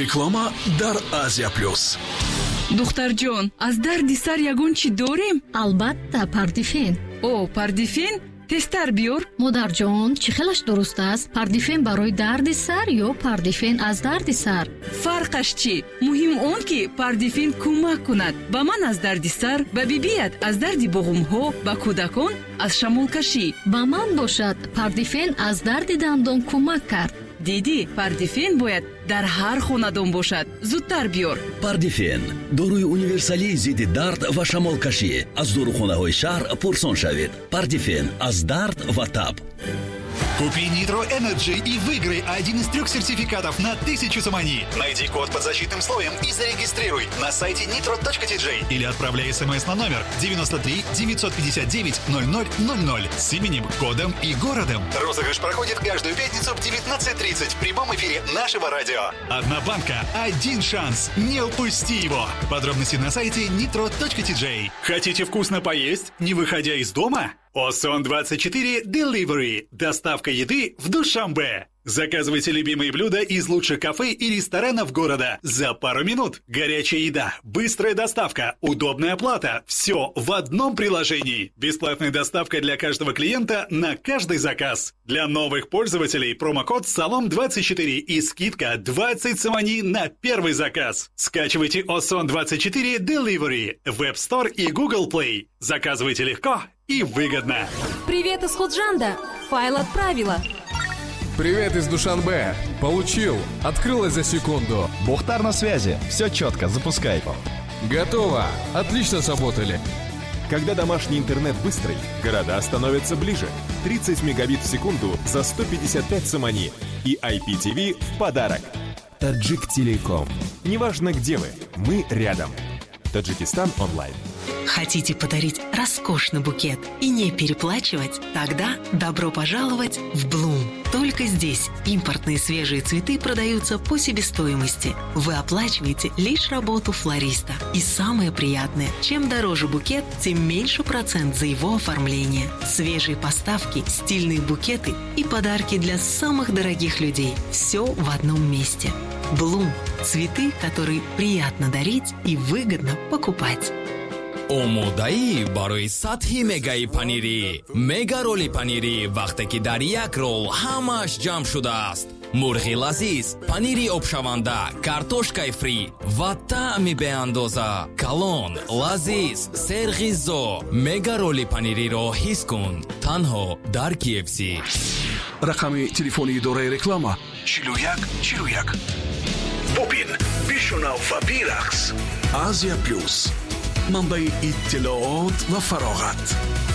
реклама дар Азия Плюс. духтарҷон, аз дарди сар ягон чӣ дорем? албатта, пардифен. О, пардифен? тестар биёр. модарҷон, чӣ хелаш дуруст аст? Пардифен барои дарди сар ё пардифен аз дарди сар? фарқаш чӣ? муҳим он ки пардифен кӯмак кунад ба ман аз дарди сар, ба бибият аз дарди буғумҳо, ба кӯдакон аз шамолкашӣ. ба ман бошад, пардифен аз дарди дандон кӯмак кард. диди, пардифен бояд дар ҳар хонадон бошад. зудтар биёр. пардифен доруи универсалии зидди дард ва шамолкашӣ. аз дорухонаҳои шаҳр пурсон шавед. пардифен аз дард ва таб. Купи Nitro Energy и выиграй один из 3 сертификатов на 1000 сомани. Найди код под защитным слоем и зарегистрируй на сайте nitro.tj или отправляй смс на номер 93 959 0000 с именем, кодом и городом. Розыгрыш проходит каждую пятницу в 19:30 в прямом эфире нашего радио. Одна банка, один шанс. Не упусти его. Подробности на сайте nitro.tj. Хотите вкусно поесть, не выходя из дома? Осон24 Delivery. Доставка еды в Душанбе. Заказывайте любимые блюда из лучших кафе и ресторанов города за пару минут. Горячая еда, быстрая доставка, удобная оплата. Все в одном приложении. Бесплатная доставка для каждого клиента на каждый заказ. Для новых пользователей промокод САЛОМ24 и скидка 20 сомани на первый заказ. Скачивайте Осон24 Delivery в App Store и Google Play. Заказывайте легко и выгодно. Привет из Худжанда. Файл отправила. Привет из Душанбе. Получил. Открылось за секунду. Бухтар на связи. Все четко, запускай. Готово. Отлично сработали. Когда домашний интернет быстрый, города становятся ближе. 30 мегабит в секунду за 155 сомани. И IPTV в подарок. Таджик Телеком. Неважно, где вы, мы рядом. Таджикистан онлайн. Хотите подарить роскошный букет и не переплачивать? Тогда добро пожаловать в Bloom. Только здесь импортные свежие цветы продаются по себестоимости. Вы оплачиваете лишь работу флориста. И самое приятное, чем дороже букет, тем меньше процент за его оформление. Свежие поставки, стильные букеты и подарки для самых дорогих людей. Все в одном месте. Bloom. Цветы, которые приятно дарить и выгодно покупать. омодаӣ барои сатҳи мегаи панирӣ. мега роли панирӣ вақте ки дар як рол ҳамааш ҷамъ шудааст. мурғи лазиз, панири обшаванда, картошкаи фри ва таъми беандоза. калон, лазиз, серғизо. мега роли панириро ҳис кун танҳо дар KFC. рақами телефони идораи реклама 4141. бубин, бишунав ва бирақс. Азия Плюс. منبع اطلاعات و فراغت.